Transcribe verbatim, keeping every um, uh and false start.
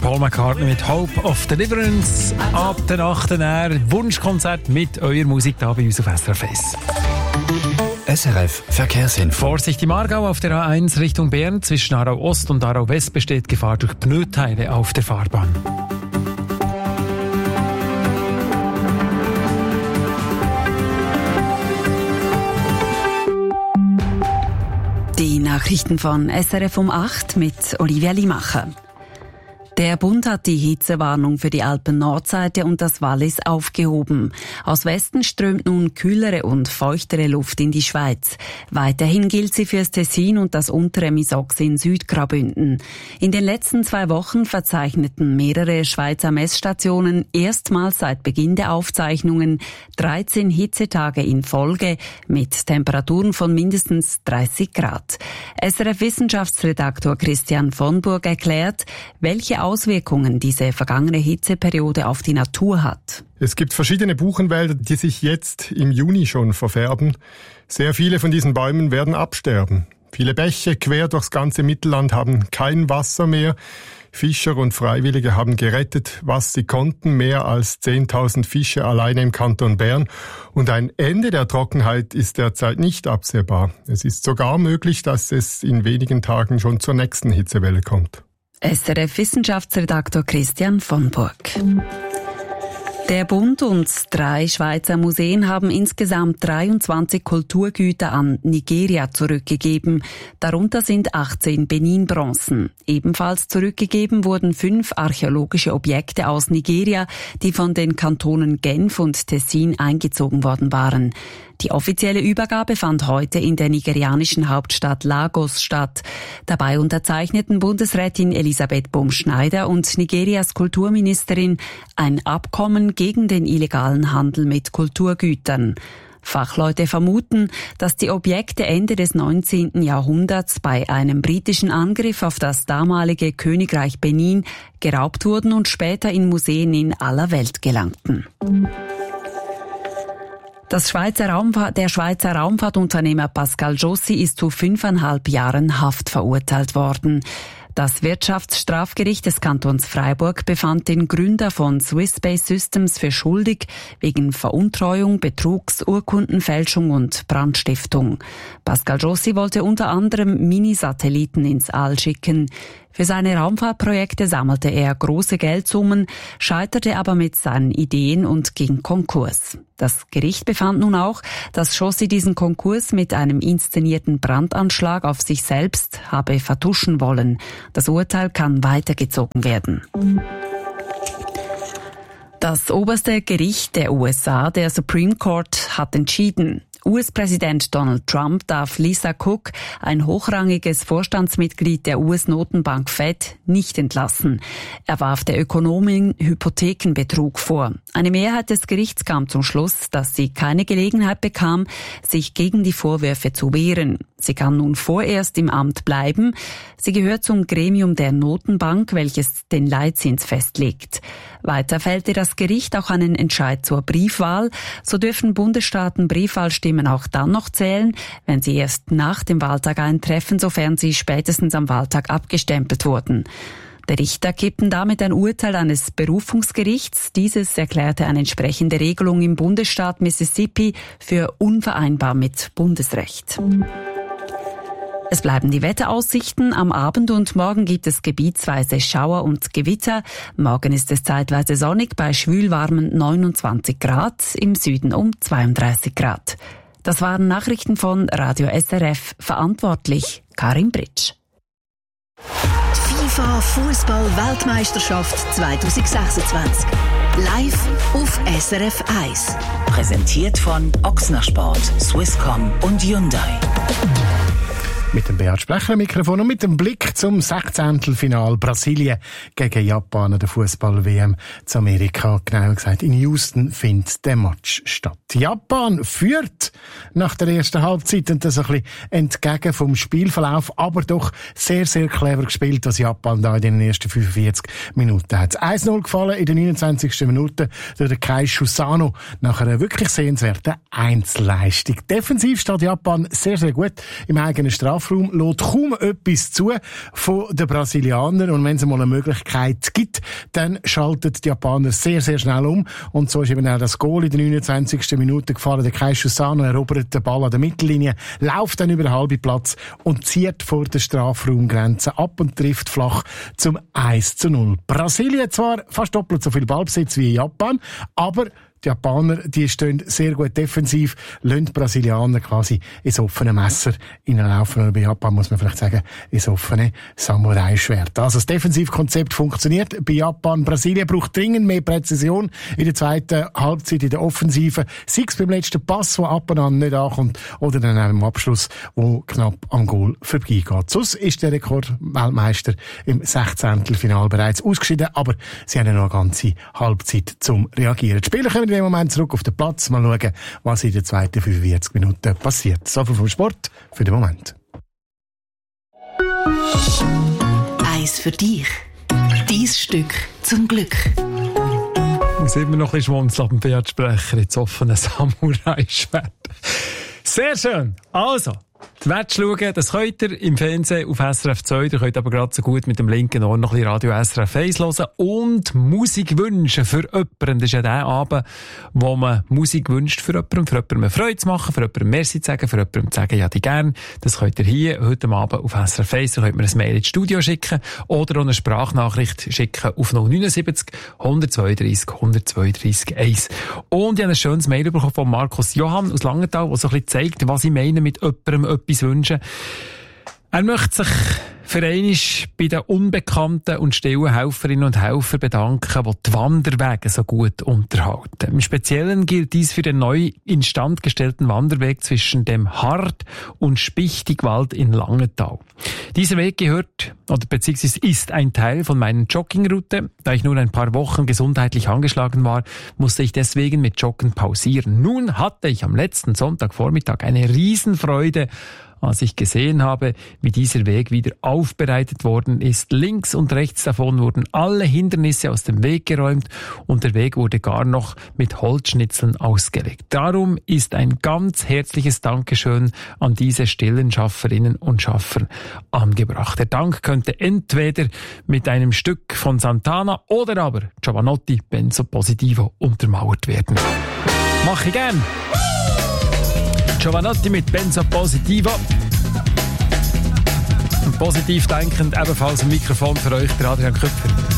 Paul McCartney mit Hope of Deliverance. Ab der achten Wunschkonzert mit eurer Musik da bei uns auf S R F eins. S R F Verkehrsinfo. Vorsicht im Aargau auf der A eins Richtung Bern. Zwischen Aarau Ost und Aarau West besteht Gefahr durch Pneuteile auf der Fahrbahn. Die Nachrichten von S R F um acht mit Olivia Limacher. Der Bund hat die Hitzewarnung für die Alpen-Nordseite und das Wallis aufgehoben. Aus Westen strömt nun kühlere und feuchtere Luft in die Schweiz. Weiterhin gilt sie fürs Tessin und das untere Misox in Südgraubünden. In den letzten zwei Wochen verzeichneten mehrere Schweizer Messstationen erstmals seit Beginn der Aufzeichnungen dreizehn Hitzetage in Folge mit Temperaturen von mindestens dreißig Grad. S R F-Wissenschaftsredaktor Christian von Burg erklärt, welche Auswirkungen diese vergangene Hitzeperiode auf die Natur hat. Es gibt verschiedene Buchenwälder, die sich jetzt im Juni schon verfärben. Sehr viele von diesen Bäumen werden absterben. Viele Bäche quer durchs ganze Mittelland haben kein Wasser mehr. Fischer und Freiwillige haben gerettet, was sie konnten, mehr als zehntausend Fische alleine im Kanton Bern. Und ein Ende der Trockenheit ist derzeit nicht absehbar. Es ist sogar möglich, dass es in wenigen Tagen schon zur nächsten Hitzewelle kommt. S R F-Wissenschaftsredaktor Christian von Burg. Der Bund und drei Schweizer Museen haben insgesamt dreiundzwanzig Kulturgüter an Nigeria zurückgegeben. Darunter sind achtzehn Benin-Bronzen. Ebenfalls zurückgegeben wurden fünf archäologische Objekte aus Nigeria, die von den Kantonen Genf und Tessin eingezogen worden waren. Die offizielle Übergabe fand heute in der nigerianischen Hauptstadt Lagos statt. Dabei unterzeichneten Bundesrätin Elisabeth Bum-Schneider und Nigerias Kulturministerin ein Abkommen gegen den illegalen Handel mit Kulturgütern. Fachleute vermuten, dass die Objekte Ende des neunzehnten Jahrhunderts bei einem britischen Angriff auf das damalige Königreich Benin geraubt wurden und später in Museen in aller Welt gelangten. Das Schweizer Raumfahrt, der Schweizer Raumfahrtunternehmer Pascal Jossi ist zu fünfeinhalb Jahren Haft verurteilt worden. Das Wirtschaftsstrafgericht des Kantons Freiburg befand den Gründer von Swiss Space Systems für schuldig wegen Veruntreuung, Betrugs, Urkundenfälschung und Brandstiftung. Pascal Jossi wollte unter anderem Minisatelliten ins All schicken. Für seine Raumfahrtprojekte sammelte er große Geldsummen, scheiterte aber mit seinen Ideen und ging Konkurs. Das Gericht befand nun auch, dass Jossi diesen Konkurs mit einem inszenierten Brandanschlag auf sich selbst habe vertuschen wollen. Das Urteil kann weitergezogen werden. Das oberste Gericht der U S A, der Supreme Court, hat entschieden. U S-Präsident Donald Trump darf Lisa Cook, ein hochrangiges Vorstandsmitglied der U S-Notenbank Fed, nicht entlassen. Er warf der Ökonomin Hypothekenbetrug vor. Eine Mehrheit des Gerichts kam zum Schluss, dass sie keine Gelegenheit bekam, sich gegen die Vorwürfe zu wehren. Sie kann nun vorerst im Amt bleiben. Sie gehört zum Gremium der Notenbank, welches den Leitzins festlegt. Weiter fällte das Gericht auch einen Entscheid zur Briefwahl. So dürfen Bundesstaaten Briefwahlstimmen auch dann noch zählen, wenn sie erst nach dem Wahltag eintreffen, sofern sie spätestens am Wahltag abgestempelt wurden. Der Richter kippten damit ein Urteil eines Berufungsgerichts. Dieses erklärte eine entsprechende Regelung im Bundesstaat Mississippi für unvereinbar mit Bundesrecht. Es bleiben die Wetteraussichten. Am Abend und morgen gibt es gebietsweise Schauer und Gewitter. Morgen ist es zeitweise sonnig bei schwülwarmen neunundzwanzig Grad, im Süden um zweiunddreißig Grad. Das waren Nachrichten von Radio S R F. Verantwortlich Karin Britsch. FIFA Fußball-Weltmeisterschaft zwanzig sechsundzwanzig. Live auf S R F eins. Präsentiert von Ochsner Sport, Swisscom und Hyundai. Mit dem Beat Sprecher am Mikrofon und mit dem Blick zum Sechzehntelfinal Brasilien gegen Japan an der Fußball-W M zu Amerika. Genauer gesagt, in Houston findet der Match statt. Japan führt nach der ersten Halbzeit und das ein bisschen entgegen vom Spielverlauf, aber doch sehr, sehr clever gespielt, was Japan da in den ersten fünfundvierzig Minuten hat. eins null gefallen in der neunundzwanzigsten Minute durch den Kei Shusano nach einer wirklich sehenswerten Einzelleistung. Defensiv steht Japan sehr, sehr gut im eigenen Strafraum. Strafraum lässt kaum etwas zu von den Brasilianern. Und wenn es mal eine Möglichkeit gibt, dann schalten die Japaner sehr, sehr schnell um. Und so ist eben auch das Goal in der neunundzwanzigsten Minute gefahren. Der Keishu Sano erobert den Ball an der Mittellinie, läuft dann über den halben Platz und zieht vor der Strafraumgrenze ab und trifft flach zum eins zu null. Brasilien zwar fast doppelt so viel Ballbesitz wie Japan, aber die Japaner, die stehen sehr gut defensiv, lassen die Brasilianer quasi ins offene Messer hineinlaufen. Oder bei Japan muss man vielleicht sagen, ins offene Samurai-Schwert. Also das Defensivkonzept funktioniert bei Japan. Brasilien braucht dringend mehr Präzision in der zweiten Halbzeit in der Offensive. Sei es beim letzten Pass, der ab und an nicht ankommt, oder dann auch im Abschluss, wo knapp am Goal vorbeigeht. Sonst ist der Rekordweltmeister im Sechzehntelfinal bereits ausgeschieden, aber sie haben ja noch eine ganze Halbzeit zum Reagieren. Die Spieler kommen in dem Moment zurück auf den Platz. Mal schauen, was in den zweiten fünfundvierzig Minuten passiert. So viel vom Sport für den Moment. Eins für dich. Dies Stück zum Glück. Wir sind immer noch ein bisschen schmunzeln ab dem Beat-Sprecher. Jetzt offene Samurai-Schwert. Sehr schön. Also, die Match schauen, das könnt ihr im Fernsehen auf S R F zwei. Ihr könnt aber gerade so gut mit dem linken Ohr noch ein bisschen Radio S R F eins hören und Musik wünschen für jemanden. Das ist ja der Abend, wo man Musik wünscht für jemanden, für jemanden eine Freude zu machen, für jemanden Merci zu sagen, für jemanden zu sagen, ja, die gern. Das könnt ihr hier heute Abend auf S R F eins. Da könnt ihr ein Mail ins Studio schicken oder auch eine Sprachnachricht schicken auf null neun sieben null eins zwei drei null eins zwei drei eins. Und ich habe ein schönes Mail bekommen von Markus Johann aus Langenthal, der so ein bisschen zeigt, was ich meine mit jemandem etwas wünschen. Er möchte sich für einmal bei den unbekannten und stillen Helferinnen und Helfern bedanken, die die Wanderwege so gut unterhalten. Im Speziellen gilt dies für den neu instand gestellten Wanderweg zwischen dem Hart- und Spichtigwald in Langenthal. Dieser Weg gehört, oder beziehungsweise ist ein Teil von meiner Joggingroute. Da ich nun ein paar Wochen gesundheitlich angeschlagen war, musste ich deswegen mit Joggen pausieren. Nun hatte ich am letzten Sonntagvormittag eine Riesenfreude, als ich gesehen habe, wie dieser Weg wieder aufbereitet worden ist. Links und rechts davon wurden alle Hindernisse aus dem Weg geräumt und der Weg wurde gar noch mit Holzschnitzeln ausgelegt. Darum ist ein ganz herzliches Dankeschön an diese stillen Schafferinnen und Schaffer angebracht. Der Dank könnte entweder mit einem Stück von Santana oder aber Giovanotti Benzo Positivo untermauert werden. Mach ich gern! Giovanotti mit Benzo Positivo. Und positiv denkend ebenfalls ein Mikrofon für euch, der Adrian Köpfer.